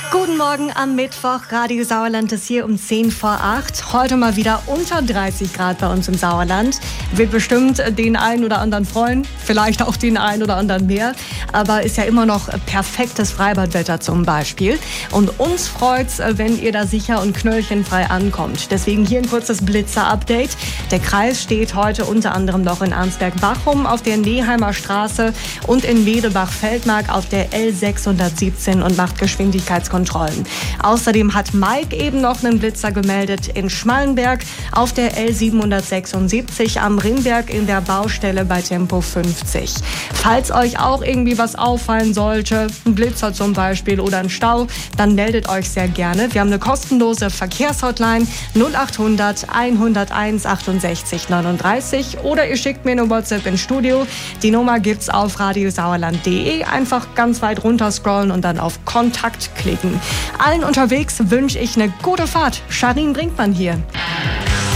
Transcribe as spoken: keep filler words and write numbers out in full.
Guten Morgen am Mittwoch. Radio Sauerland ist hier um zehn vor acht. Heute mal wieder unter dreißig Grad bei uns im Sauerland. Wird bestimmt den einen oder anderen freuen, vielleicht auch den einen oder anderen mehr. Aber ist ja immer noch perfektes Freibadwetter zum Beispiel. Und uns freut's, wenn ihr da sicher und knöllchenfrei ankommt. Deswegen hier ein kurzes Blitzer-Update. Der Kreis steht heute unter anderem noch in Arnsberg-Bachum auf der Neheimer Straße und in Wedebach-Feldmark auf der L sechshundertsiebzehn und macht Geschwindigkeitskontrollen. Außerdem hat Mike eben noch einen Blitzer gemeldet in Schmallenberg auf der L siebenhundertsechsundsiebzig am Ringberg in der Baustelle bei Tempo fünfzig. Falls euch auch irgendwie was auffallen sollte, ein Blitzer zum Beispiel oder ein Stau, dann meldet euch sehr gerne. Wir haben eine kostenlose Verkehrshotline null achthundert hunderteins achtundsechzig neununddreißig oder ihr schickt mir eine WhatsApp ins Studio. Die Nummer gibt's auf radiosauerland punkt de. Einfach ganz weit runter scrollen und dann auf Kontakt klicken. Allen unterwegs wünsche ich eine gute Fahrt. Sharin Brinkmann hier.